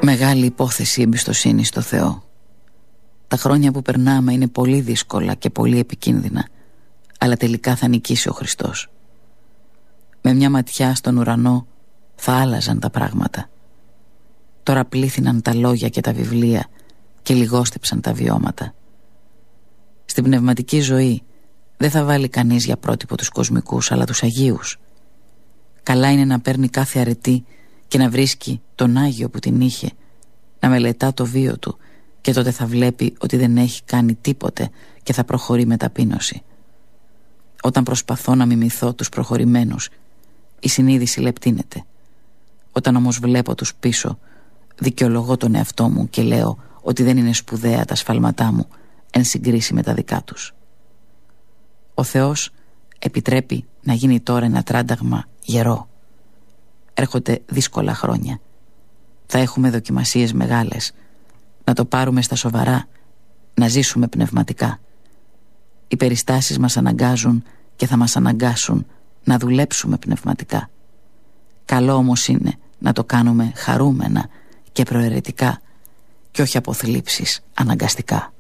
Μεγάλη υπόθεση η εμπιστοσύνη στο Θεό. Τα χρόνια που περνάμε είναι πολύ δύσκολα και πολύ επικίνδυνα, αλλά τελικά θα νικήσει ο Χριστός. Με μια ματιά στον ουρανό θα άλλαζαν τα πράγματα. Τώρα πλήθυναν τα λόγια και τα βιβλία και λιγόστεψαν τα βιώματα. Στην πνευματική ζωή δεν θα βάλει κανείς για πρότυπο τους κοσμικούς, αλλά τους Αγίους. Καλά είναι να παίρνει κάθε αρετή και να βρίσκει τον Άγιο που την είχε, να μελετά το βίο του, και τότε θα βλέπει ότι δεν έχει κάνει τίποτε και θα προχωρεί με ταπείνωση. Όταν προσπαθώ να μιμηθώ τους προχωρημένους, η συνείδηση λεπτύνεται. Όταν όμως βλέπω τους πίσω, δικαιολογώ τον εαυτό μου και λέω ότι δεν είναι σπουδαία τα σφάλματά μου εν συγκρίση με τα δικά τους. Ο Θεός επιτρέπει να γίνει τώρα ένα τράνταγμα γερό. Έρχονται δύσκολα χρόνια. Θα έχουμε δοκιμασίες μεγάλες. Να το πάρουμε στα σοβαρά, να ζήσουμε πνευματικά. Οι περιστάσεις μας αναγκάζουν και θα μας αναγκάσουν να δουλέψουμε πνευματικά. Καλό όμως είναι να το κάνουμε χαρούμενα και προαιρετικά και όχι από θλίψεις αναγκαστικά.